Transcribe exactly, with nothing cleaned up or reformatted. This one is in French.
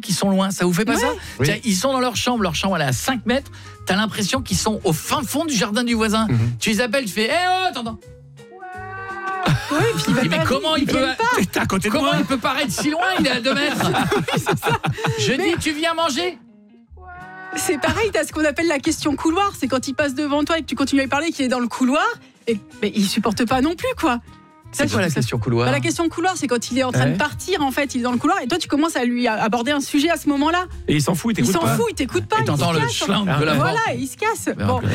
qu'ils sont loin. Ça vous fait pas Ouais. ça Oui. Tiens, ils sont dans leur chambre, leur chambre elle est à cinq mètres. T'as l'impression qu'ils sont au fin fond du jardin du voisin. Mhm. Tu les appelles, tu fais, eh oh, t'entends. Oui, puis il va Mais pas comment vite, il peut, viennent pas. T'es à côté de comment moi. il peut paraître si loin? Il est à deux mètres. Je dis, tu viens manger? C'est pareil, t'as ce qu'on appelle la question couloir. C'est quand il passe devant toi et que tu continues à lui parler, qu'il est dans le couloir. Et, mais il supporte pas non plus, quoi. C'est Ça, quoi la ça- question couloir? Bah, la question couloir, c'est quand il est en train Ouais. de partir, en fait, il est dans le couloir, et toi, tu commences à lui aborder un sujet à ce moment-là. Et il s'en fout, il Il t'écoute s'en pas. fout, il t'écoute pas. Et il t'entends se le casse. schlang de la porte. Voilà, il se casse. Mais Bon. en plus-